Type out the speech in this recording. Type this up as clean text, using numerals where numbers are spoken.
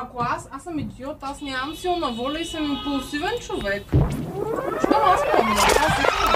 ако аз съм идиот, аз нямам силна воля и съм импулсивен човек. Щом аз помня, аз